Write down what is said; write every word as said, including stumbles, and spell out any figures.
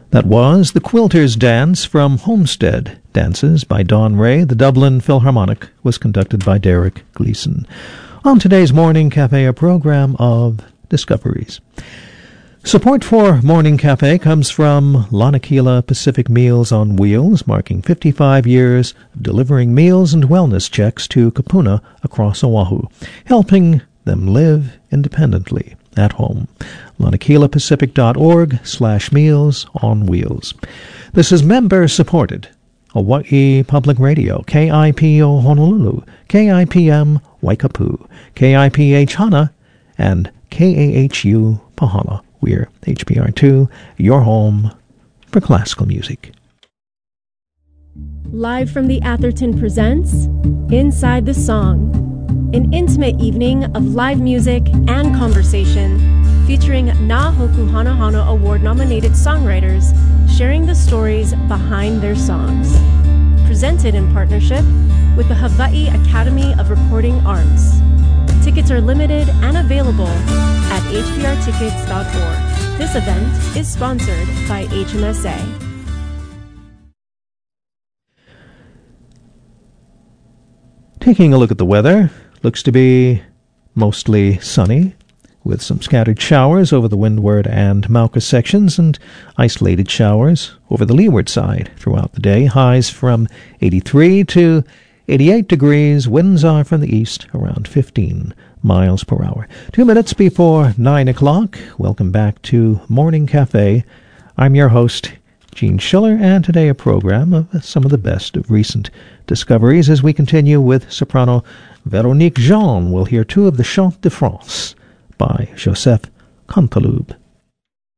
That was The Quilter's Dance from Homestead Dances by Dawn Ray. The Dublin Philharmonic was conducted by Derek Gleeson. On today's Morning Cafe, a program of discoveries. Support for Morning Cafe comes from Lanakila Pacific Meals on Wheels, marking fifty-five years of delivering meals and wellness checks to Kapuna across Oahu, helping them live independently at home. LanakilaPacific.org slash meals on wheels. This is member-supported Hawaii Public Radio, K I P O Honolulu, K I P M Waikapu, K I P H Hana, and K A H U Pahala. We're H P R two, your home for classical music. Live from the Atherton presents Inside the Song, an intimate evening of live music and conversation featuring Na Hoku Hana Hana Award-nominated songwriters sharing the stories behind their songs. Presented in partnership with the Hawaii Academy of Recording Arts. Tickets are limited and available at h p r tickets dot org. This event is sponsored by H M S A. Taking a look at the weather, looks to be mostly sunny, with some scattered showers over the windward and Mauka sections and isolated showers over the leeward side throughout the day. Highs from eighty-three to eighty-eight degrees. Winds are from the east around fifteen miles per hour. Two minutes before nine o'clock. Welcome back to Morning Cafe. I'm your host, Gene Schiller, and today a program of some of the best of recent discoveries as we continue with soprano Véronique Jean. We'll hear two of the Chants de France by Joseph Canteloube.